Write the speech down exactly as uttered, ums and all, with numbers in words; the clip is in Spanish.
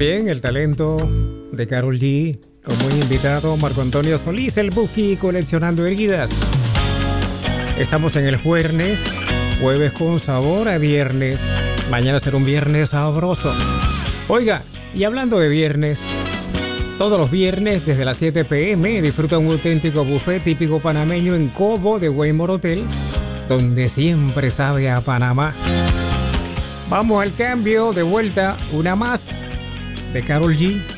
también el talento de Karol G. Como invitado Marco Antonio Solís, el Buki, coleccionando heridas. Estamos en el jueves, jueves con sabor a viernes. Mañana será un viernes sabroso. Oiga, y hablando de viernes, todos los viernes desde las siete pm disfruta un auténtico buffet típico panameño en Cobo de Waymore Hotel, donde siempre sabe a Panamá. Vamos al cambio, de vuelta, una más de Karol G.